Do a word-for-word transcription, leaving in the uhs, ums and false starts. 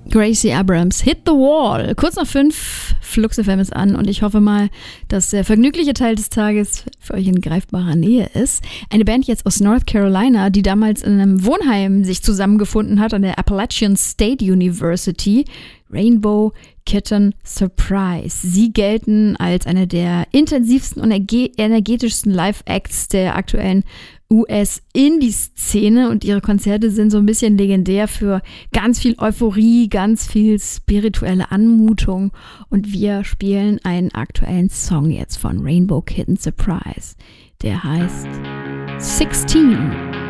Gracie Abrams, Hit the Wall. Kurz nach fünf, Flux F M ist an und ich hoffe mal, dass der vergnügliche Teil des Tages für euch in greifbarer Nähe ist. Eine Band jetzt aus North Carolina, die damals in einem Wohnheim sich zusammengefunden hat an der Appalachian State University. Rainbow Kitten Surprise. Sie gelten als eine der intensivsten und energetischsten Live-Acts der aktuellen U S-Indie-Szene und ihre Konzerte sind so ein bisschen legendär für ganz viel Euphorie, ganz viel spirituelle Anmutung und wir spielen einen aktuellen Song jetzt von Rainbow Kitten Surprise, der heißt sixteen.